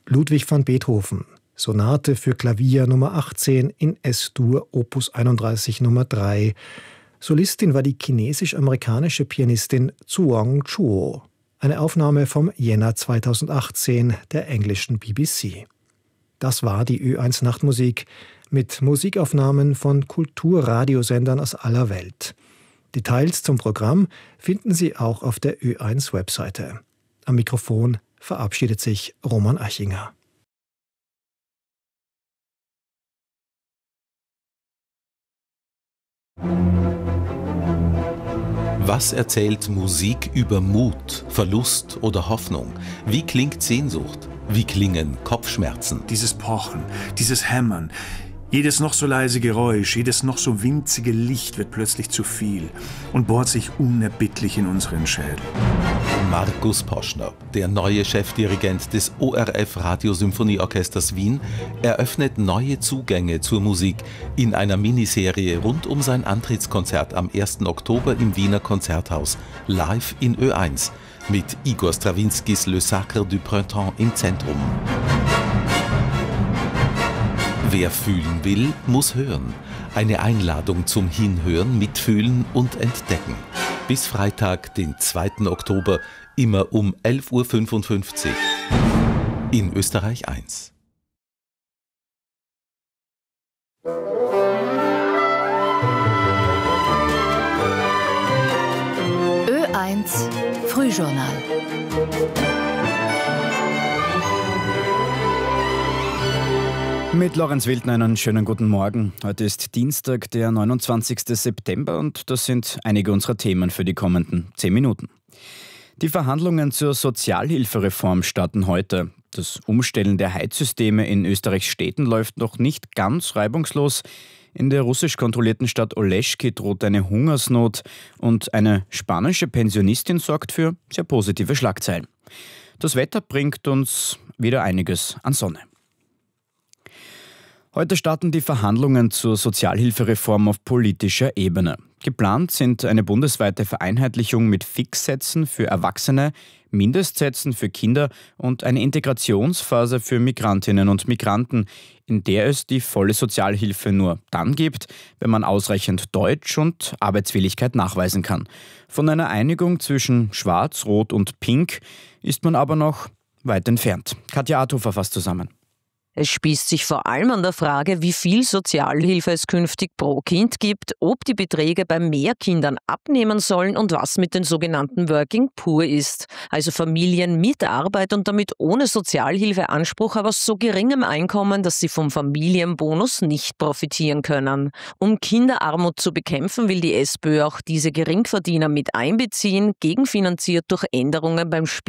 Ludwig van Beethoven, Sonate für Klavier Nummer 18 in S-Dur, Opus 31 Nummer 3. Solistin war die chinesisch-amerikanische Pianistin Zhuang Chuo. Eine Aufnahme vom Jänner 2018 der englischen BBC. Das war die Ö1 Nachtmusik mit Musikaufnahmen von Kulturradiosendern aus aller Welt. Details zum Programm finden Sie auch auf der Ö1 Webseite. Am Mikrofon verabschiedet sich Roman Achinger. Was erzählt Musik über Mut, Verlust oder Hoffnung? Wie klingt Sehnsucht? Wie klingen Kopfschmerzen? Dieses Pochen, dieses Hämmern, jedes noch so leise Geräusch, jedes noch so winzige Licht wird plötzlich zu viel und bohrt sich unerbittlich in unseren Schädel. Markus Poschner, der neue Chefdirigent des ORF Radiosymphonieorchesters Wien, eröffnet neue Zugänge zur Musik in einer Miniserie rund um sein Antrittskonzert am 1. Oktober im Wiener Konzerthaus, live in Ö1, mit Igor Strawinskys Le Sacre du Printemps im Zentrum. Wer fühlen will, muss hören. Eine Einladung zum Hinhören, Mitfühlen und Entdecken. Bis Freitag, den 2. Oktober, immer um 11.55 Uhr. In Österreich 1. Ö1 Frühjournal. Mit Lorenz Wildner einen schönen guten Morgen. Heute ist Dienstag, der 29. September und das sind einige unserer Themen für die kommenden 10 Minuten. Die Verhandlungen zur Sozialhilfereform starten heute. Das Umstellen der Heizsysteme in Österreichs Städten läuft noch nicht ganz reibungslos. In der russisch kontrollierten Stadt Oleschky droht eine Hungersnot und eine spanische Pensionistin sorgt für sehr positive Schlagzeilen. Das Wetter bringt uns wieder einiges an Sonne. Heute starten die Verhandlungen zur Sozialhilfereform auf politischer Ebene. Geplant sind eine bundesweite Vereinheitlichung mit Fixsätzen für Erwachsene, Mindestsätzen für Kinder und eine Integrationsphase für Migrantinnen und Migranten, in der es die volle Sozialhilfe nur dann gibt, wenn man ausreichend Deutsch und Arbeitswilligkeit nachweisen kann. Von einer Einigung zwischen Schwarz, Rot und Pink ist man aber noch weit entfernt. Katja Arthofer fasst zusammen. Es spießt sich vor allem an der Frage, wie viel Sozialhilfe es künftig pro Kind gibt, ob die Beträge bei mehr Kindern abnehmen sollen und was mit den sogenannten Working Poor ist. Also Familien mit Arbeit und damit ohne Sozialhilfeanspruch, aber so geringem Einkommen, dass sie vom Familienbonus nicht profitieren können. Um Kinderarmut zu bekämpfen, will die SPÖ auch diese Geringverdiener mit einbeziehen, gegenfinanziert durch Änderungen beim